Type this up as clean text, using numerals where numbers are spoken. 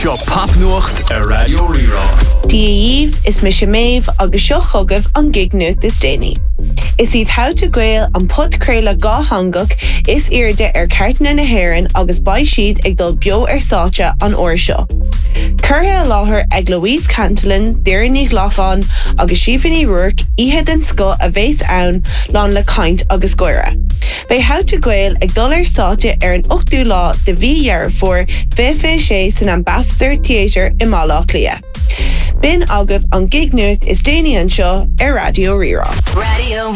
Seo Papnuacht a Radio Rirá. Díomh is mis Maeve agus seo chugah an gig nuacht is déine. Is iad how to gael an podcréile gá hangach is irde cartna na haireann agus bai siad ag dul bio sáte an uair seo. Curtha láthair ag Louise Cantillon, Deireadh Lachán agus Siobhan Rourke ihe den sco a bhés ann lán le caint agus goire. Bei how to gael ag dul sáte an 8ú lá de bhí for sé san Ambassador Theatre i Málaach Lia. Bin agah an gig nuacht is déine an seo ar Radio Rirá. Radio